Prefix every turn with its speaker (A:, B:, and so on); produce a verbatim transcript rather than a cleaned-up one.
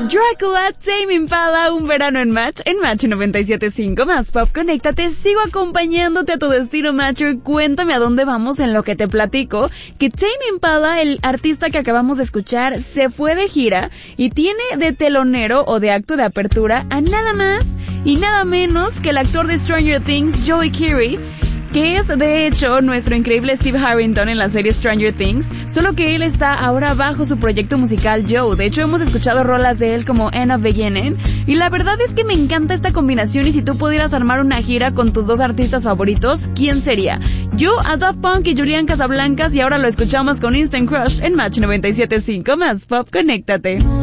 A: Drácula, Tame Impala, un verano en Match, en Match noventa y siete punto cinco, más pop, conéctate, sigo acompañándote a tu destino, Matcher. Cuéntame a dónde vamos en lo que te platico, que Tame Impala, el artista que acabamos de escuchar, se fue de gira y tiene de telonero o de acto de apertura a nada más y nada menos que el actor de Stranger Things, Joey Keery, que es de hecho nuestro increíble Steve Harrington en la serie Stranger Things, solo que él está ahora bajo su proyecto musical Joe. De hecho hemos escuchado rolas de él como End of Beginning, y la verdad es que me encanta esta combinación. Y si tú pudieras armar una gira con tus dos artistas favoritos, ¿quién sería? Yo a Daft Punk y Julián Casablancas, y ahora lo escuchamos con Instant Crush en Match noventa y siete punto cinco, más pop, conéctate.